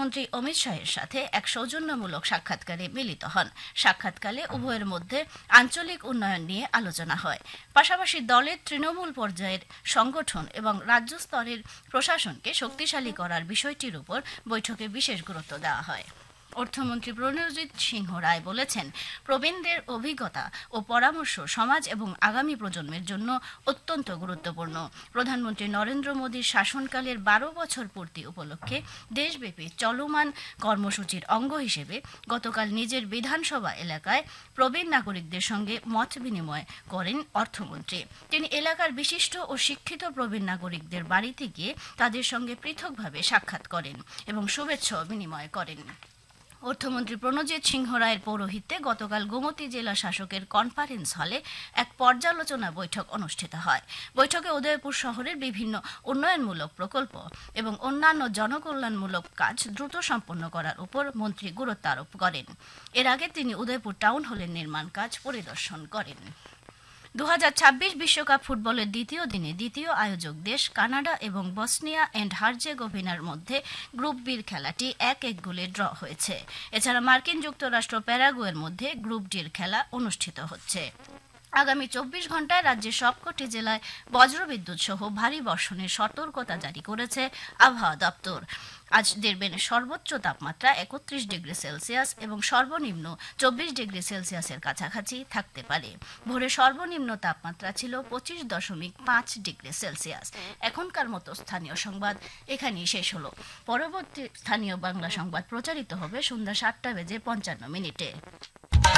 স্বরাষ্ট্রমন্ত্রী অমিত শাহের সাথে এক সৌজন্যমূলক সাক্ষাৎকারে মিলিত হন। সাক্ষাৎকালে উভয়ের মধ্যে আঞ্চলিক উন্নয়ন নিয়ে আলোচনা হয়। পাশাপাশি দলের তৃণমূল পর্যায়ের সংগঠন এবং রাজ্য স্তরের প্রশাসনকে শক্তিশালী করার বিষয়টির উপর বৈঠকে বিশেষ গুরুত্ব দেওয়া হয়। অর্থমন্ত্রী প্রণজিৎ সিংহ রায় বলেছেন, প্রবীণদের অভিজ্ঞতা ও পরামর্শ সমাজ এবং আগামী প্রজন্মের জন্য অত্যন্ত গুরুত্বপূর্ণ। প্রধানমন্ত্রী নরেন্দ্র মোদীর শাসনকালের 12 বছর পূর্তি উপলক্ষে দেশব্যাপী চলমান কর্মসূচির অঙ্গ হিসেবে গতকাল নিজের বিধানসভা এলাকায় প্রবীণ নাগরিকদের সঙ্গে মত বিনিময় করেন অর্থমন্ত্রী। তিনি এলাকার বিশিষ্ট ও শিক্ষিত প্রবীণ নাগরিকদের বাড়িতে গিয়ে তাদের সঙ্গে পৃথকভাবে সাক্ষাৎ করেন এবং শুভেচ্ছা বিনিময় করেন। অর্থমন্ত্রী প্রণজিৎ সিংহ রায়ের পৌরোহিত্যে গতকাল গোমতী জেলা শাসকের কনফারেন্স হলে এক পর্যালোচনা বৈঠক অনুষ্ঠিত হয়। বৈঠকে উদয়পুর শহরের বিভিন্ন উন্নয়নমূলক প্রকল্প এবং অন্যান্য জনকল্যাণমূলক কাজ দ্রুত সম্পন্ন করার উপর মন্ত্রী গুরুত্ব আরোপ করেন। এর আগে তিনি উদয়পুর টাউন হলের নির্মাণ কাজ পরিদর্শন করেন। 2026 বিশ্বকাপ ফুটবলের দ্বিতীয় দিনে দ্বিতীয় আয়োজক দেশ কানাডা এবং বসনিয়া অ্যান্ড হার্জেগোভিনার মধ্যে গ্রুপ বির খেলাটি 1-1 গোলে ড্র হয়েছে। এছাড়া মার্কিন যুক্তরাষ্ট্র প্যারাগুয়ের মধ্যে গ্রুপ ডির খেলা অনুষ্ঠিত হচ্ছে। আগামী 24 ঘন্টায় রাজ্যের সবকটি জেলায় বজ্রবিদ্যুৎ সহ ভারী বর্ষণের সতর্কতা জারি করেছে আবহাওয়া দপ্তর। আজ দিনের সর্বোচ্চ তাপমাত্রা 31 ডিগ্রি সেলসিয়াস এবং সর্বনিম্ন 24 ডিগ্রি সেলসিয়াসের কাছাকাছি থাকতে পারে। ভোরে সর্বনিম্ন তাপমাত্রা ছিল 25.5 ডিগ্রি সেলসিয়াস। এখনকার মতো স্থানীয় সংবাদ এখানেই শেষ হলো। পরবর্তী স্থানীয় বাংলা সংবাদ প্রচারিত হবে সন্ধ্যা 7:55 মিনিটে।